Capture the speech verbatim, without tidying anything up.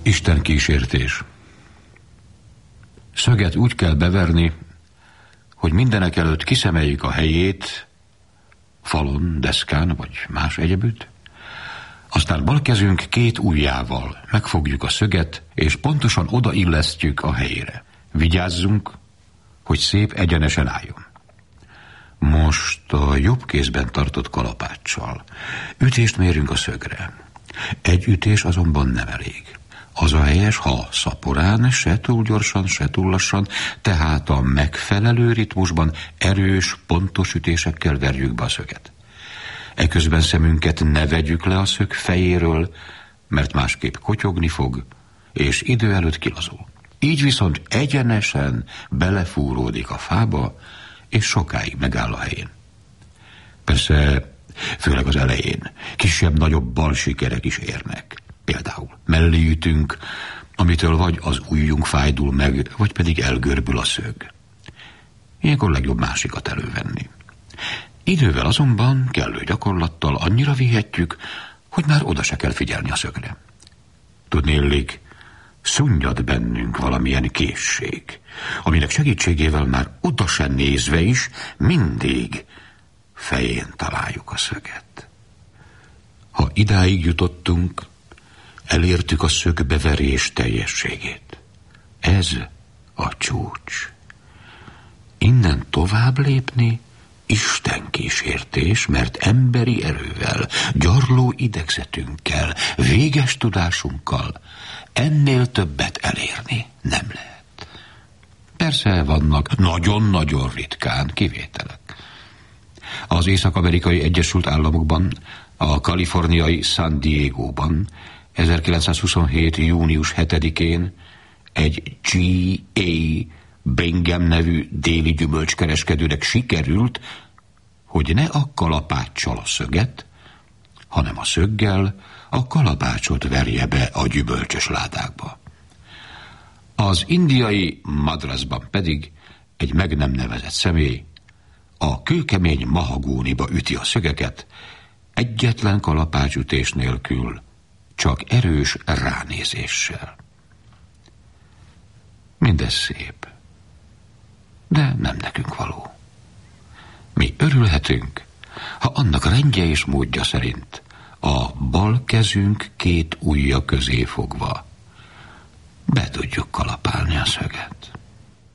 Isten kísértés. Szöget úgy kell beverni, hogy mindenek előtt kiszemeljük a helyét, falon, deszkán vagy más egyebütt, aztán bal kezünk két ujjával megfogjuk a szöget, és pontosan odaillesztjük a helyére. Vigyázzunk, hogy szép egyenesen álljon. Most a jobb kézben tartott kalapáccsal ütést mérünk a szögre. Egy ütés azonban nem elég. Az a helyes, ha szaporán, se túl gyorsan, se túl lassan, tehát a megfelelő ritmusban erős, pontos ütésekkel verjük be a szöget. Eközben szemünket ne vegyük le a szög fejéről, mert másképp kotyogni fog, és idő előtt kilazul. Így viszont egyenesen belefúródik a fába, és sokáig megáll a helyén. Persze, főleg az elején kisebb-nagyobb bal sikerek is érnek. Például mellé ütünk, amitől vagy az ujjunk fájdul meg, vagy pedig elgörbül a szög. Ilyenkor legjobb másikat elővenni. Idővel azonban, kellő gyakorlattal annyira vihetjük, hogy már oda se kell figyelni a szögre. Tudnélik, szunnyad bennünk valamilyen készség, aminek segítségével már oda se nézve is mindig fején találjuk a szöget. Ha idáig jutottunk, elértük a szögbeverés teljességét. Ez a csúcs. Innen tovább lépni Isten kísértés, mert emberi erővel, gyarló idegzetünkkel, véges tudásunkkal ennél többet elérni nem lehet. Persze vannak nagyon-nagyon ritkán kivételek. Az Észak-Amerikai Egyesült Államokban, a kaliforniai San Diegóban ezerkilencszázhuszonhét. június hetedikén egy G A Bingham nevű déli gyümölcskereskedőnek sikerült, hogy ne a kalapáccsal a szöget, hanem a szöggel a kalapácsot verje be a gyümölcsös ládákba. Az indiai Madrasban pedig egy meg nem nevezett személy a kőkemény mahagóniba üti a szögeket, egyetlen kalapácsütés nélkül, csak erős ránézéssel. Mindez szép, de nem nekünk való. Mi örülhetünk, ha annak rendje és módja szerint a bal kezünk két ujja közé fogva be tudjuk kalapálni a szöget.